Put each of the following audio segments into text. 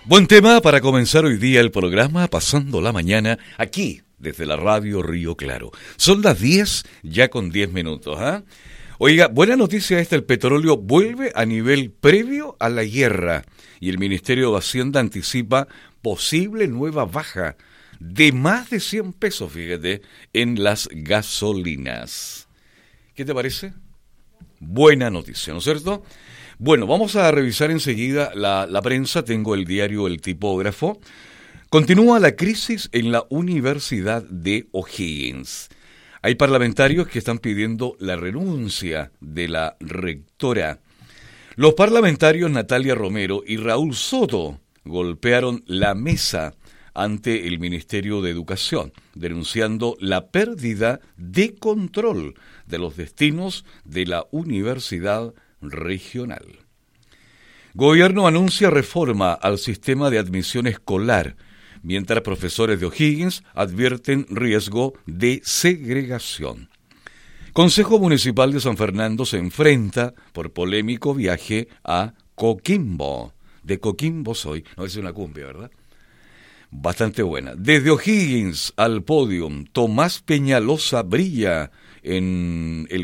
Buen tema para comenzar hoy día el programa Pasando la Mañana, aquí, desde la radio Río Claro. Son las 10, ya con 10 minutos, ¿ah? Oiga, buena noticia esta, el petróleo vuelve a nivel previo a la guerra y el Ministerio de Hacienda anticipa posible nueva baja de más de 100 pesos, fíjate, en las gasolinas. ¿Qué te parece? Buena noticia, ¿no es cierto? Bueno, vamos a revisar enseguida la prensa. Tengo el diario El Tipógrafo. Continúa la crisis en la Universidad de O'Higgins. Hay parlamentarios que están pidiendo la renuncia de la rectora. Los parlamentarios Natalia Romero y Raúl Soto golpearon la mesa ante el Ministerio de Educación, denunciando la pérdida de control de los destinos de la universidad regional. Gobierno anuncia reforma al sistema de admisión escolar, mientras profesores de O'Higgins advierten riesgo de segregación. Consejo Municipal de San Fernando se enfrenta por polémico viaje a Coquimbo. De Coquimbo soy, no es una cumbia, ¿verdad? Bastante buena. Desde O'Higgins al podium, Tomás Peñalosa brilla en el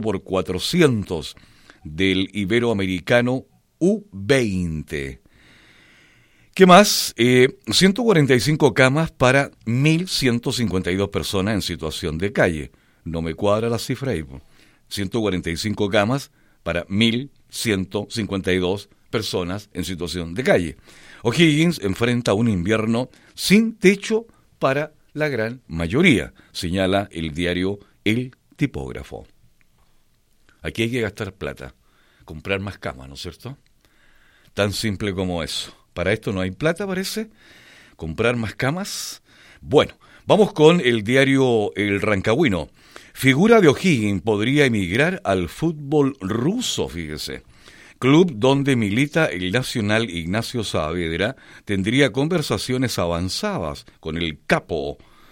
4x400 del Iberoamericano U20. ¿Qué más? 145 camas para 1.152 personas en situación de calle. No me cuadra la cifra ahí. 145 camas para 1.152 personas en situación de calle. O'Higgins enfrenta un invierno sin techo para la gran mayoría, señala el diario El Tipógrafo. Aquí hay que gastar plata, comprar más camas, ¿no es cierto? Tan simple como eso. Para esto no hay plata, parece. Comprar más camas. Bueno, vamos con el diario El Rancagüino. Figura de O'Higgins podría emigrar al fútbol ruso, fíjese. Club donde milita el nacional Ignacio Saavedra tendría conversaciones avanzadas con el capo